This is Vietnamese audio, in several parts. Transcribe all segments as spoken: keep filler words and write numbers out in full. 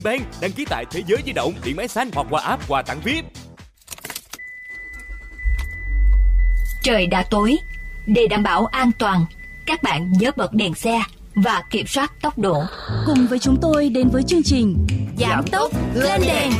Bank đăng ký tại Thế giới di động, điện máy xanh hoặc qua app quà tặng vi ai pi. Trời đã tối, để đảm bảo an toàn, các bạn nhớ bật đèn xe và kiểm soát tốc độ. Cùng với chúng tôi đến với chương trình Giảm tốc lên đèn.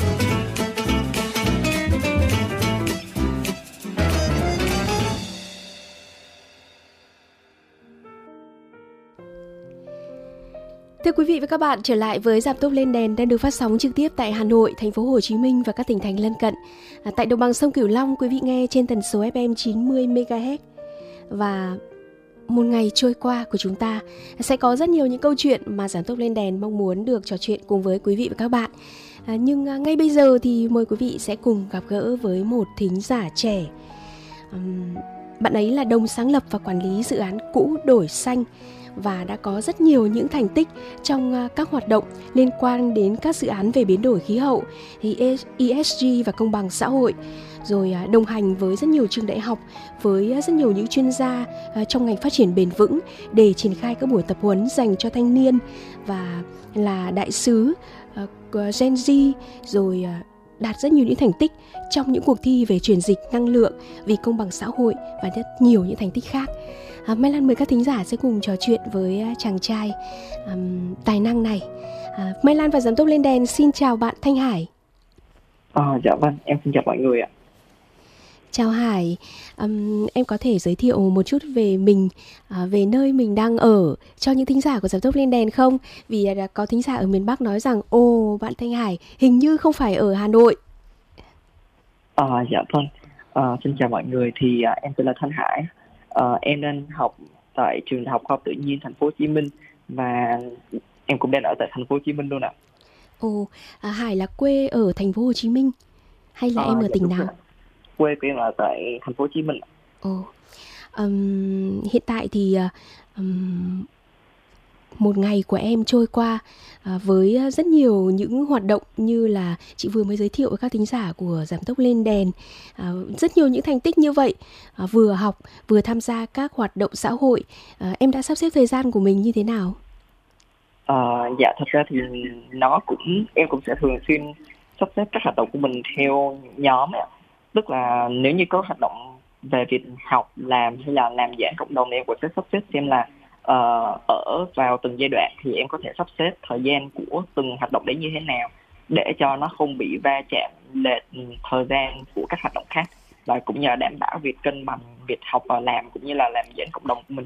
Thưa quý vị và các bạn, trở lại với Giảm tốc lên đèn đang được phát sóng trực tiếp tại Hà Nội, thành phố Hồ Chí Minh và các tỉnh thành lân cận. À, tại đồng bằng sông Cửu Long, quý vị nghe trên tần số ép em chín mươi mê ga héc. Và một ngày trôi qua của chúng ta sẽ có rất nhiều những câu chuyện mà Giảm tốc lên đèn mong muốn được trò chuyện cùng với quý vị và các bạn. À, nhưng à, ngay bây giờ thì mời quý vị sẽ cùng gặp gỡ với một thính giả trẻ. Um, bạn ấy là đồng sáng lập và quản lý dự án Cũ Đổi Xanh và đã có rất nhiều những thành tích trong các hoạt động liên quan đến các dự án về biến đổi khí hậu, thì e ét giê và công bằng xã hội, rồi đồng hành với rất nhiều trường đại học, với rất nhiều những chuyên gia trong ngành phát triển bền vững để triển khai các buổi tập huấn dành cho thanh niên, và là đại sứ Gen Z, rồi đạt rất nhiều những thành tích trong những cuộc thi về chuyển dịch năng lượng, vì công bằng xã hội và rất nhiều những thành tích khác. À, Mai Lan mời các thính giả sẽ cùng trò chuyện với chàng trai um, tài năng này. à, Mai Lan và Giảm tốc lên đèn xin chào bạn Thanh Hải. À, dạ vâng, em xin chào mọi người ạ. Chào Hải, um, em có thể giới thiệu một chút về mình, uh, về nơi mình đang ở cho những thính giả của Giảm tốc lên đèn không? Vì uh, có thính giả ở miền Bắc nói rằng ồ, bạn Thanh Hải hình như không phải ở Hà Nội. À, dạ vâng, à, xin chào mọi người, thì uh, em tên là Thanh Hải. Uh, em đang học tại trường Đại học Khoa học Tự nhiên Thành phố Hồ Chí Minh và em cũng đang ở tại Thành phố Hồ Chí Minh luôn ạ. Ồ, à, Hải là quê ở Thành phố Hồ Chí Minh hay là à, em ở dạ, tỉnh nào? Rồi. Quê của em là tại Thành phố Hồ Chí Minh. Ồ, um, hiện tại thì um, một ngày của em trôi qua uh, với rất nhiều những hoạt động như là chị vừa mới giới thiệu với các thính giả của Giảm tốc lên đèn, uh, rất nhiều những thành tích như vậy, uh, vừa học vừa tham gia các hoạt động xã hội. Uh, em đã sắp xếp thời gian của mình như thế nào? Uh, dạ thật ra thì nó cũng em cũng sẽ thường xuyên sắp xếp các hoạt động của mình theo nhóm ấy. Tức là nếu như có hoạt động về việc học, làm hay là làm giảng cộng đồng thì em cũng sẽ sắp xếp xem là uh, ở vào từng giai đoạn thì em có thể sắp xếp thời gian của từng hoạt động đấy như thế nào để cho nó không bị va chạm lệch thời gian của các hoạt động khác, và cũng nhờ đảm bảo việc cân bằng việc học và làm cũng như là làm giảng cộng đồng của mình.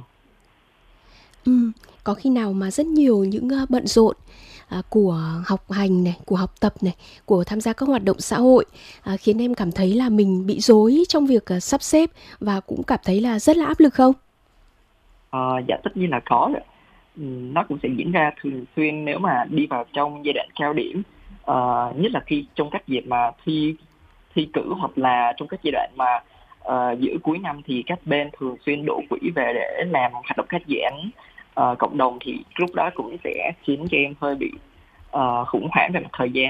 Ừ, có khi nào mà rất nhiều những uh, bận rộn À, của học hành này, của học tập này, của tham gia các hoạt động xã hội à, khiến em cảm thấy là mình bị rối trong việc uh, sắp xếp và cũng cảm thấy là rất là áp lực không? À, dạ tất nhiên là có rồi. Ừ, nó cũng sẽ diễn ra thường xuyên nếu mà đi vào trong giai đoạn cao điểm, à, nhất là khi trong các dịp mà thi thi cử hoặc là trong các giai đoạn mà uh, giữa cuối năm thì các bên thường xuyên đổ quỹ về để làm hoạt động khai giảng Uh, cộng đồng, thì lúc đó cũng sẽ khiến cho em hơi bị uh, khủng hoảng về mặt thời gian.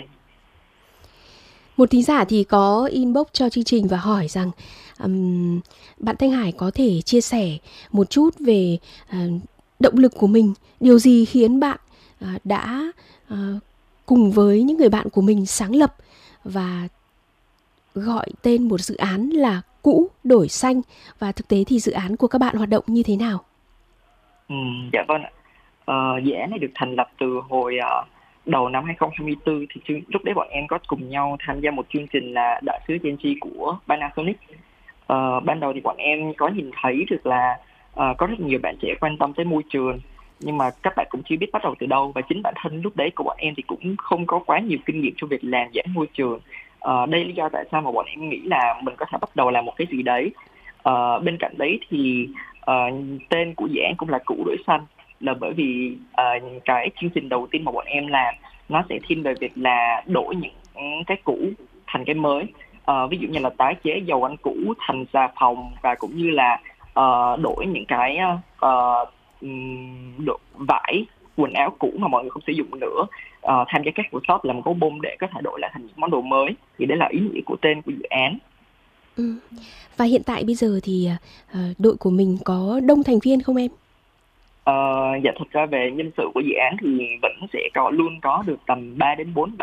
Một thính giả thì có inbox cho chương trình và hỏi rằng um, bạn Thanh Hải có thể chia sẻ một chút về uh, động lực của mình, điều gì khiến bạn uh, đã uh, cùng với những người bạn của mình sáng lập và gọi tên một dự án là Cũ Đổi Xanh, và thực tế thì dự án của các bạn hoạt động như thế nào? Ừ, dạ vâng ạ. Ờ, dự án này được thành lập từ hồi uh, đầu năm hai không hai tư, thì chương, lúc đấy bọn em có cùng nhau tham gia một chương trình là đại sứ Gen Z của Panasonic. Ờ, ban đầu thì bọn em có nhìn thấy được là uh, có rất nhiều bạn trẻ quan tâm tới môi trường, nhưng mà các bạn cũng chưa biết bắt đầu từ đâu, và chính bản thân lúc đấy của bọn em thì cũng không có quá nhiều kinh nghiệm trong việc làm giảng môi trường. Ờ, đây là lý do tại sao mà bọn em nghĩ là mình có thể bắt đầu làm một cái gì đấy. Ờ, bên cạnh đấy thì Uh, tên của dự án cũng là Cũ Đổi Xanh, là bởi vì uh, cái chương trình đầu tiên mà bọn em làm nó sẽ thiên về việc là đổi những cái cũ thành cái mới, uh, ví dụ như là tái chế dầu ăn cũ thành xà phòng, và cũng như là uh, đổi những cái uh, độ, vải quần áo cũ mà mọi người không sử dụng nữa, uh, tham gia các workshop làm gấu bông để có thể đổi lại thành những món đồ mới. Thì đấy là ý nghĩa của tên của dự án. Ừ. Và hiện tại bây giờ thì uh, đội của mình có đông thành viên không em? Uh, dạ thật ra về nhân sự của dự án thì vẫn sẽ có luôn có được tầm ba đến bốn bạn